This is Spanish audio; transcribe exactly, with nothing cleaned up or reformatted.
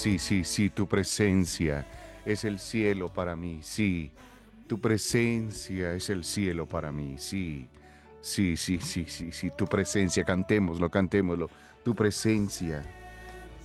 sí, sí, sí, tu presencia es el cielo para mí, sí. Tu presencia es el cielo para mí, sí. Sí, sí, sí, sí, sí, tu presencia, cantémoslo, cantémoslo. Tu presencia.